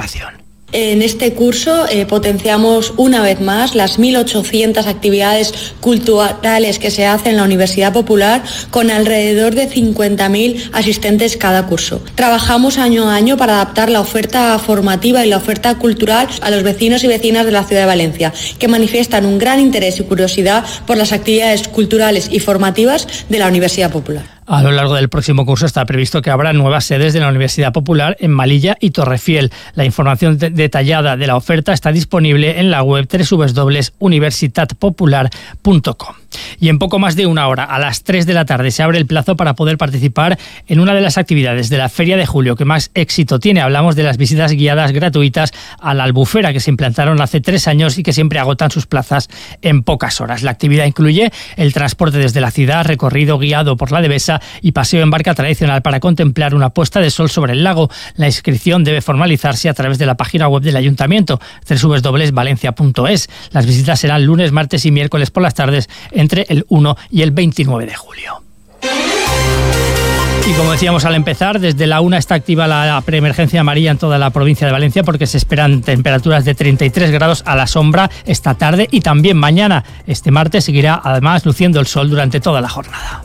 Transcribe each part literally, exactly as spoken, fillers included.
formación. En este curso eh, potenciamos una vez más las mil ochocientas actividades culturales que se hacen en la Universidad Popular con alrededor de cincuenta mil asistentes cada curso. Trabajamos año a año para adaptar la oferta formativa y la oferta cultural a los vecinos y vecinas de la ciudad de Valencia, que manifiestan un gran interés y curiosidad por las actividades culturales y formativas de la Universidad Popular. A lo largo del próximo curso está previsto que habrá nuevas sedes de la Universidad Popular en Malilla y Torrefiel. La información de- detallada de la oferta está disponible en la web doble u doble u doble u punto universitat popular punto com. Y en poco más de una hora, a las tres de la tarde, se abre el plazo para poder participar en una de las actividades de la Feria de Julio que más éxito tiene. Hablamos de las visitas guiadas gratuitas a la Albufera, que se implantaron hace tres años y que siempre agotan sus plazas en pocas horas. La actividad incluye el transporte desde la ciudad, recorrido guiado por la Devesa y paseo en barca tradicional para contemplar una puesta de sol sobre el lago. La inscripción debe formalizarse a través de la página web del Ayuntamiento, doble u doble u doble u punto valencia punto es. Las visitas serán lunes, martes y miércoles por las tardes entre el uno y el veintinueve de julio. Y como decíamos al empezar, desde la una está activa la preemergencia amarilla en toda la provincia de Valencia porque se esperan temperaturas de treinta y tres grados a la sombra esta tarde y también mañana. Este martes seguirá además luciendo el sol durante toda la jornada.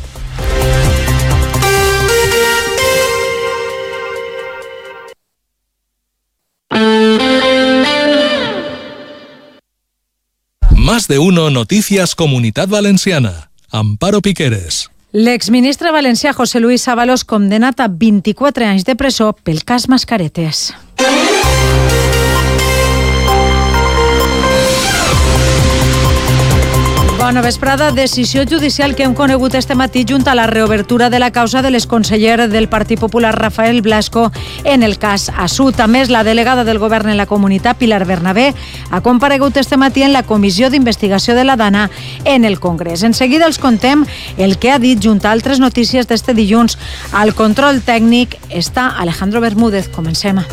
Más de uno Noticias Comunitat Valenciana. Amparo Piqueres. L'exministre valencià José Luis Ábalos condemnat a vint-i-quatre anys de presó pel cas Mascaretes. Bona vesprada. Decisió judicial que hem conegut este matí junt a la reobertura de la causa de l'exconseller del Partit Popular Rafael Blasco en el cas Assut. A més, la delegada del govern en la comunitat, Pilar Bernabé, ha comparegut este matí en la comissió d'investigació de la Dana en el Congrés. En seguida els contem el que ha dit junt a altres notícies d'este dilluns. Al control tècnic està Alejandro Bermúdez. Comencem.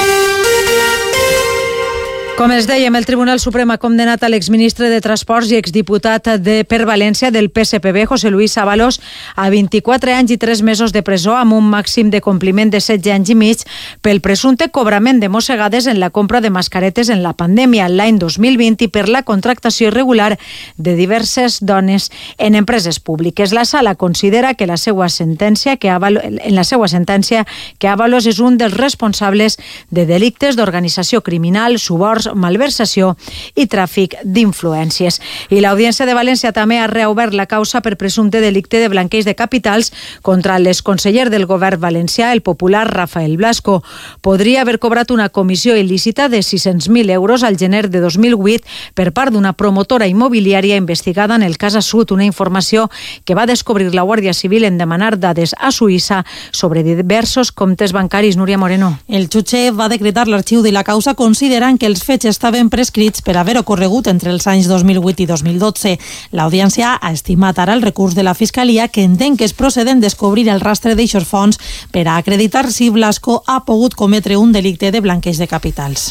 Com els dèiem, el Tribunal Suprem ha condemnat a l'exministre de Transports i exdiputat de per València del P S P B, José Luis Ábalos, a vint-i-quatre anys i tres mesos de presó amb un màxim de compliment de setze anys i mig pel presumpte cobrament de mossegades en la compra de mascaretes en la pandèmia l'any dos mil vint i per la contractació irregular de diverses dones en empreses públiques. La sala considera que la seva sentència que Ábalos, en la seva sentència que Ábalos és un dels responsables de delictes d'organització criminal, suborns, malversació i tràfic d'influències. I l'Audiència de València també ha reobert la causa per presumpte delicte de blanqueig de capitals contra l'exconseller del govern valencià, el popular Rafael Blasco. Podria haver cobrat una comissió il·lícita de sis-cents mil euros al gener de dos mil vuit per part d'una promotora immobiliària investigada en el cas Assut, una informació que va descobrir la Guàrdia Civil en demanar dades a Suïssa sobre diversos comptes bancaris. Núria Moreno. El jutge va decretar l'arxiu de la causa considerant que els fets estaven prescrits per haver ocorregut entre els anys dos mil vuit i dos mil dotze. L'Audiència ha estimat ara el recurs de la Fiscalia, que entén que és procedent descobrir el rastre d'eixos fons per a acreditar si Blasco ha pogut cometre un delicte de blanqueig de capitals.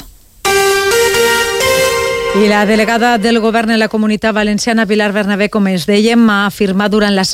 I la delegada del govern en la comunitat valenciana, Pilar Bernabé, com es dèiem, ha afirmat durant la